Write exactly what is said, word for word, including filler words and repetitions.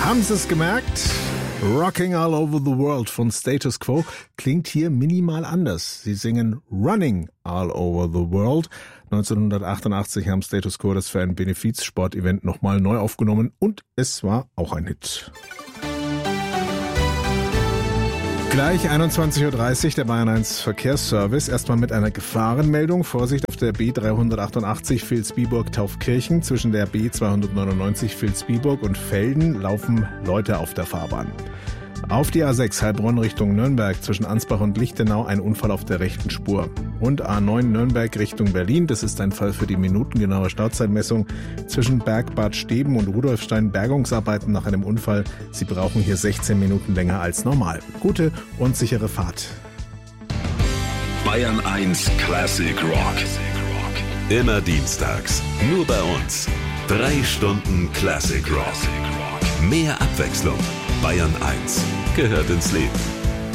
Haben Sie es gemerkt? Rocking All Over the World von Status Quo klingt hier minimal anders. Sie singen Running All Over the World. neunzehnhundertachtundachtzig haben Status Quo das für ein Benefizsport-Event nochmal neu aufgenommen und es war auch ein Hit. Gleich einundzwanzig Uhr dreißig, der Bayern eins Verkehrsservice. Erstmal mit einer Gefahrenmeldung. Vorsicht auf der B dreihundertachtundachtzig Vilsbiburg-Taufkirchen. Zwischen der B zweihundertneunundneunzig Vilsbiburg und Velden laufen Leute auf der Fahrbahn. Auf die A sechs Heilbronn Richtung Nürnberg zwischen Ansbach und Lichtenau ein Unfall auf der rechten Spur. Und A neun Nürnberg Richtung Berlin, das ist ein Fall für die minutengenaue Startzeitmessung. Zwischen Bergbad Steben und Rudolfstein Bergungsarbeiten nach einem Unfall. Sie brauchen hier sechzehn Minuten länger als normal. Gute und sichere Fahrt. Bayern eins Classic Rock. Immer dienstags, nur bei uns. Drei Stunden Classic Rock. Mehr Abwechslung. Bayern eins gehört ins Leben.